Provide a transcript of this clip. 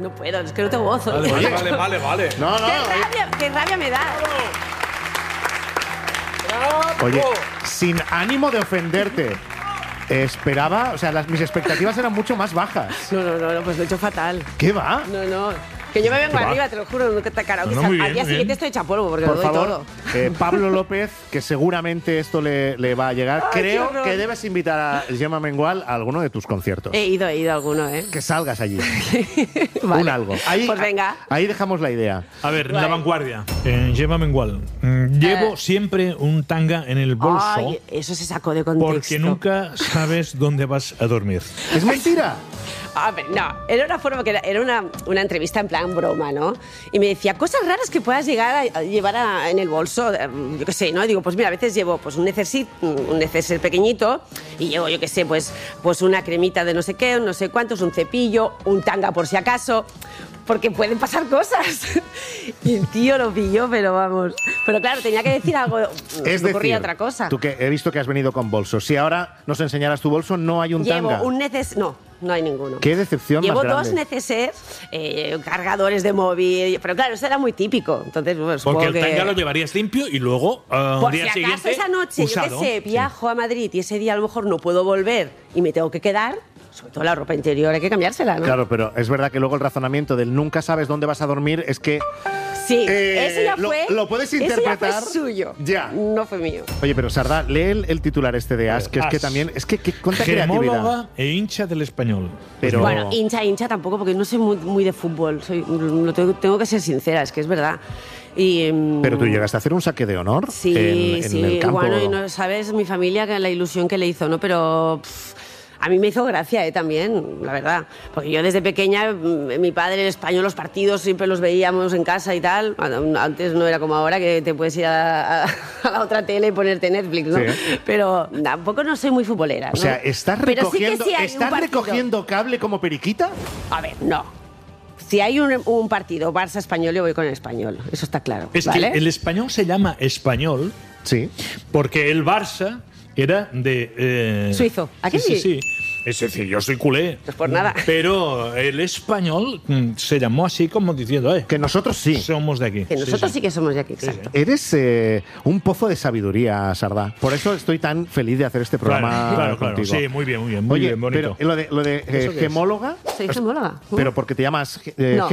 No puedo, es que no tengo voz. Vale. No. Qué rabia me da. Oye, sin ánimo de ofenderte, esperaba, o sea, mis expectativas eran mucho más bajas. No, pues lo he hecho fatal. ¿Qué va? No. Que yo me vengo arriba, te lo juro, nunca te he carado. Al día siguiente estoy hecha polvo porque Por lo doy favor, todo. Pablo López, que seguramente esto le va a llegar. Ay, Creo qué horror. que debes invitar a Gemma Mengual a alguno de tus conciertos. He ido a alguno, ¿eh? Que salgas allí. Vale. Un algo. Ahí, Pues venga. Ahí dejamos la idea. A ver, Guay. La Vanguardia. Gemma Mengual. Llevo siempre un tanga en el bolso. Ay, eso se sacó de contexto. Porque nunca sabes dónde vas a dormir. ¿Es mentira? A ver, no, era una forma que era una entrevista en plan broma, ¿no? Y me decía, cosas raras que puedas llegar a llevar en el bolso, yo qué sé, ¿no? Digo, pues mira, a veces llevo pues un neceser pequeñito y llevo, yo qué sé, pues una cremita de no sé qué, no sé cuántos, un cepillo, un tanga por si acaso, porque pueden pasar cosas. Y el tío lo pilló, pero vamos. Pero claro, tenía que decir algo, Es no ocurría decir, otra cosa. tú que he visto que has venido con bolso. Si ahora nos enseñaras tu bolso, no hay un tanga. Llevo un no hay ninguno. Qué decepción Llevo más grande. dos necesers, cargadores de móvil, pero claro, eso era muy típico. Entonces, bueno, Porque supongo el tanga que... lo llevarías limpio y luego Por al día si acaso siguiente esa noche, usado. yo qué sé, viajo a Madrid y ese día a lo mejor no puedo volver y me tengo que quedar, sobre todo la ropa interior hay que cambiársela, ¿no? Claro, pero es verdad que luego el razonamiento del nunca sabes dónde vas a dormir es que... Sí, eso ya lo- fue... lo puedes Eso interpretar. ya fue suyo. Ya. No fue mío. Oye, pero Sardá, lee el titular este de As, que es que As. también... Es que cuánta creatividad. Gemóloga e hincha del Español. Pero- Bueno, hincha tampoco, porque no soy muy de fútbol. Tengo que ser sincera, es que es verdad. Y, Pero tú llegaste a hacer un saque de honor sí, en el campo. Bueno, y no sabes mi familia que la ilusión que le hizo, ¿no? Pero a mí me hizo gracia, también, la verdad. Porque yo desde pequeña, mi padre, el español, los partidos siempre los veíamos en casa y tal. Antes no era como ahora, que te puedes ir a la otra tele y ponerte Netflix, ¿no? Sí. Pero tampoco no soy muy futbolera, ¿no? O sea, ¿estás Pero sí que recogiendo, sí hay un ¿estás partido. recogiendo cable como periquita? A ver, no. Si hay un partido Barça-Español, yo voy con el Español. Eso está claro. Es ¿vale? que el español se llama español Sí. porque el Barça era de... Suizo. ¿A que sí? Sí. Es decir, yo soy culé. Pues por nada. Pero el español se llamó así como diciendo, Que nosotros sí. somos de aquí. Que nosotros sí que somos de aquí, exacto. Eres un pozo de sabiduría, Sardá. Por eso estoy tan feliz de hacer este programa Claro. contigo. Sí, muy bien, Oye, bien, bonito. pero lo de qué es? gemóloga... Soy gemóloga. Pero porque te llamas No,